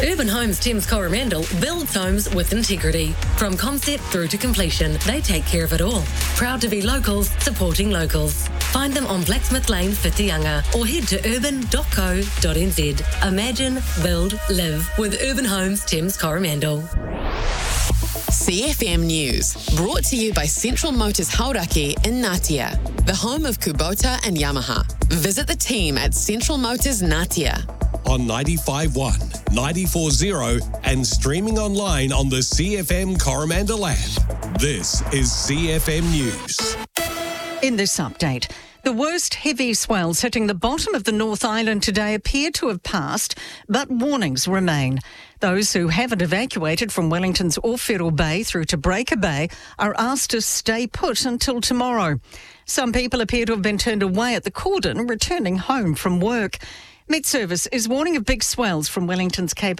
Urban Homes Thames Coromandel builds homes with integrity. From concept through to completion, they take care of it all. Proud to be locals, supporting locals. Find them on Blacksmith Lane, Whitianga, or head to urban.co.nz. Imagine, build, live with Urban Homes Thames Coromandel. CFM News, brought to you by Central Motors Hauraki in Ngatea, the home of Kubota and Yamaha. Visit the team at Central Motors Ngatea. On 95.1, 94.0 and streaming online on the CFM Coromandel app. This is CFM News. In this update, the worst heavy swells hitting the bottom of the North Island today appear to have passed, but warnings remain. Those who haven't evacuated from Wellington's Ōwhiro Bay through to Breaker Bay are asked to stay put until tomorrow. Some people appear to have been turned away at the cordon, returning home from work. Met Service is warning of big swells from Wellington's Cape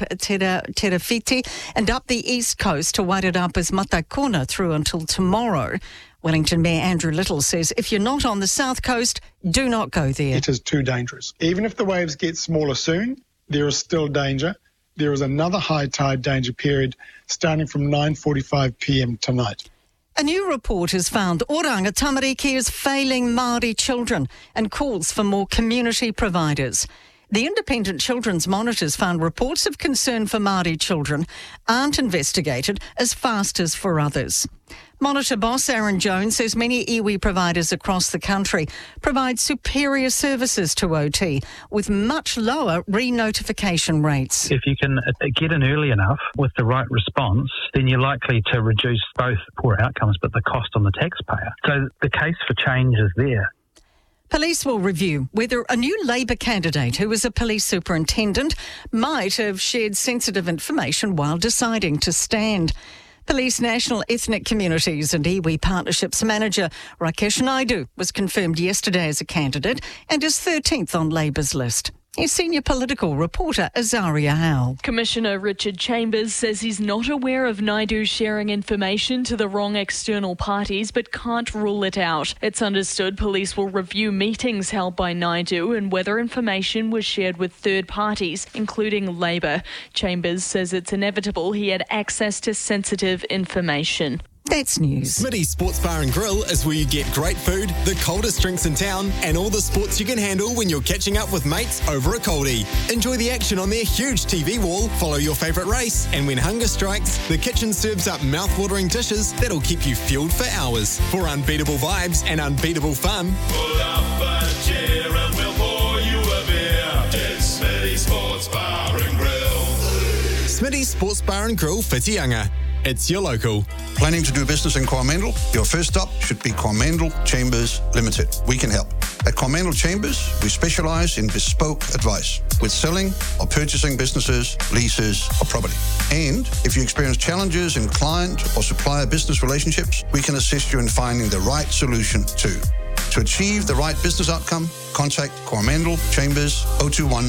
Terafiti and up the east coast to Wairarapa's Matakona through until tomorrow. Wellington Mayor Andrew Little says if you're not on the south coast, do not go there. It is too dangerous. Even if the waves get smaller soon, there is still danger. There is another high tide danger period starting from 9:45 p.m. tonight. A new report has found Oranga Tamariki is failing Māori children and calls for more community providers. The Independent Children's Monitors found reports of concern for Māori children aren't investigated as fast as for others. Monitor boss Aaron Jones says many iwi providers across the country provide superior services to OT with much lower re-notification rates. If you can get in early enough with the right response, then you're likely to reduce both poor outcomes but the cost on the taxpayer. So the case for change is there. Police will review whether a new Labour candidate who is a police superintendent might have shared sensitive information while deciding to stand. Police National Ethnic Communities and iwi Partnerships Manager Rakesh Naidu was confirmed yesterday as a candidate and is 13th on Labour's list. Here's senior political reporter Azaria Howell. Commissioner Richard Chambers says he's not aware of Naidu sharing information to the wrong external parties but can't rule it out. It's understood police will review meetings held by Naidu and whether information was shared with third parties, including Labour. Chambers says it's inevitable he had access to sensitive information. That's news. Smitty's Sports Bar and Grill is where you get great food, the coldest drinks in town, and all the sports you can handle when you're catching up with mates over a coldie. Enjoy the action on their huge TV wall, follow your favourite race, and when hunger strikes, the kitchen serves up mouth-watering dishes that'll keep you fueled for hours. For unbeatable vibes and unbeatable fun, pull up a chair and we'll pour you a beer. It's Smitty's Sports Bar and Grill. Smitty's Sports Bar and Grill, Whitianga. It's your local. Planning to do business in Coromandel? Your first stop should be Coromandel Chambers Limited. We can help. At Coromandel Chambers, we specialise in bespoke advice with selling or purchasing businesses, leases or property. And if you experience challenges in client or supplier business relationships, we can assist you in finding the right solution too. To achieve the right business outcome, contact Coromandel Chambers 021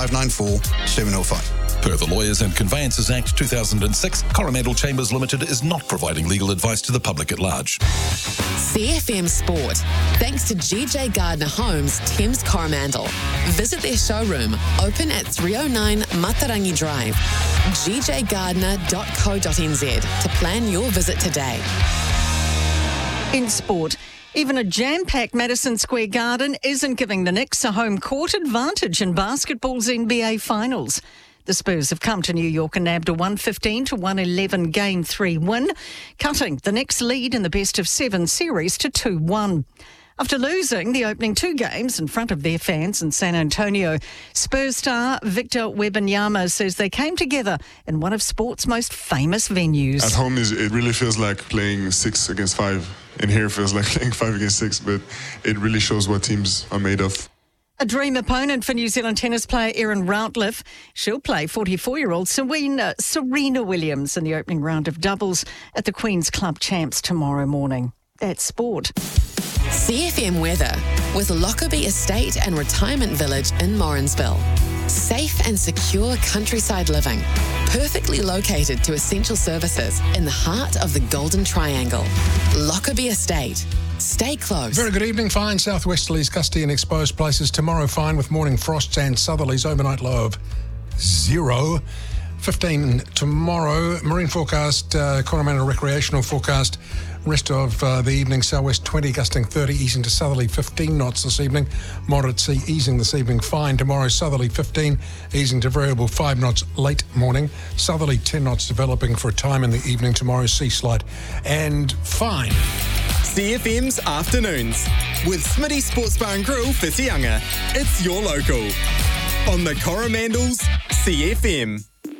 594 705. Per the Lawyers and Conveyances Act 2006, Coromandel Chambers Limited is not providing legal advice to the public at large. CFM Sport, thanks to GJ Gardner Homes, Thames Coromandel. Visit their showroom, open at 309 Matarangi Drive, gjgardner.co.nz to plan your visit today. In sport, even a jam-packed Madison Square Garden isn't giving the Knicks a home court advantage in basketball's NBA Finals. The Spurs have come to New York and nabbed a 115-111 Game 3 win, cutting the Knicks' lead in the best-of-7 series to 2-1. After losing the opening two games in front of their fans in San Antonio, Spurs star Victor Wembanyama says they came together in one of sport's most famous venues. At home, it really feels like playing 6 against 5. And here it feels like playing 5 against 6, but it really shows what teams are made of. A dream opponent for New Zealand tennis player Erin Routliffe. She'll play 44-year-old Serena Williams in the opening round of doubles at the Queen's Club Champs tomorrow morning. That's sport. CFM weather with Lockerbie Estate and Retirement Village in Morrinsville. Safe and secure countryside living, perfectly located to essential services in the heart of the Golden Triangle. Lockerbie Estate. Stay close. Very good evening. Fine southwesterlies, gusty and exposed places. Tomorrow fine with morning frosts and southerlies. Overnight low of 0. 15 tomorrow. Marine forecast, Coromandel recreational forecast. Rest of the evening, southwest 20, gusting 30, easing to southerly 15 knots this evening. Moderate sea easing this evening, fine. Tomorrow, southerly 15, easing to variable 5 knots late morning. Southerly 10 knots developing for a time in the evening. Tomorrow, sea slight and fine. CFM's Afternoons with Smitty Sports Bar and Grill, Whitianga. It's your local. On the Coromandel's CFM.